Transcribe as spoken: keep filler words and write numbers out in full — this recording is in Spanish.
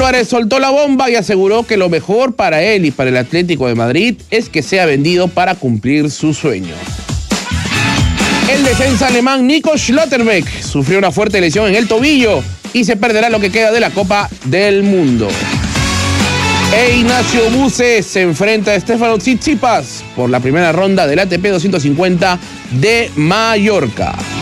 Suárez soltó la bomba y aseguró que lo mejor para él y para el Atlético de Madrid es que sea vendido para cumplir su sueño. El defensa alemán Nico Schlotterbeck sufrió una fuerte lesión en el tobillo y se perderá lo que queda de la Copa del Mundo. E Ignacio Buses se enfrenta a Stefano Tsitsipas por la primera ronda del A T P doscientos cincuenta de Mallorca.